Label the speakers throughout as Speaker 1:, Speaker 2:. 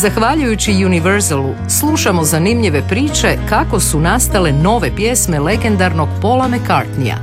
Speaker 1: Zahvaljujući Universalu, slušamo zanimljive priče kako su nastale nove pjesme legendarnog Paula McCartneya.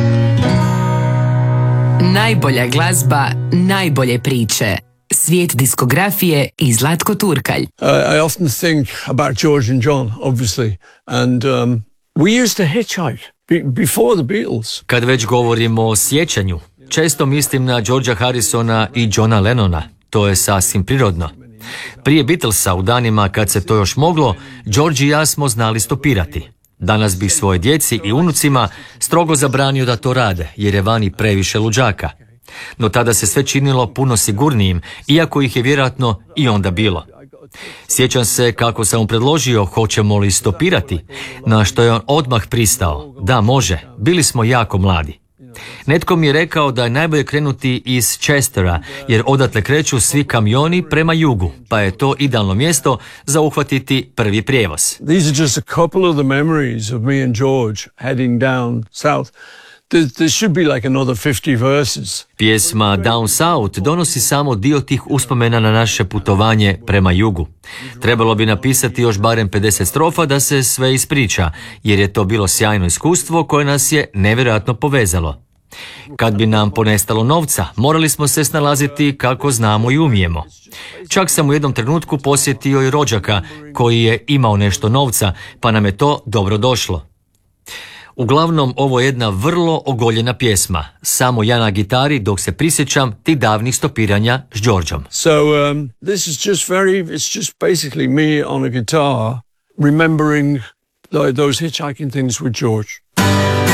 Speaker 2: Najbolja glazba, najbolje priče. Svijet diskografije i Zlatko Turkalj.
Speaker 3: I often think about George and John, obviously, and we used to hitchhike before the Beatles.
Speaker 4: Kad već govorimo o sjećanju, često mislim na Georgea Harrisona i Johna Lennona. To je sasvim prirodno. Prije Beatlesa, u danima kad se to još moglo, George i ja smo znali stopirati. Danas bih svoje djeci i unucima strogo zabranio da to rade, jer je vani previše luđaka. No tada se sve činilo puno sigurnijim, iako ih je vjerojatno i onda bilo. Sjećam se kako sam mu predložio hoćemo li stopirati, na što je on odmah pristao. Da, može, bili smo jako mladi. Netko mi je rekao da je najbolje krenuti iz Chestera, jer odatle kreću svi kamioni prema jugu, pa je to idealno mjesto za uhvatiti prvi prijevoz.
Speaker 3: These are just a couple of the memories of me and George heading down south. There should be like another 50 verses.
Speaker 4: Pjesma Down South donosi samo dio tih uspomena na naše putovanje prema jugu. Trebalo bi napisati još barem 50 strofa da se sve ispriča, jer je to bilo sjajno iskustvo koje nas je nevjerojatno povezalo. Kad bi nam ponestalo novca, morali smo se snalaziti kako znamo i umijemo. Čak sam u jednom trenutku posjetio i rođaka koji je imao nešto novca, pa nam je to dobro došlo. Uglavnom, ovo je jedna vrlo ogoljena pjesma. Samo ja na gitari dok se prisjećam tih davnih stopiranja s Georgeom.
Speaker 3: So this is just it's just basically me on a guitar remembering those hitchhiking things with George.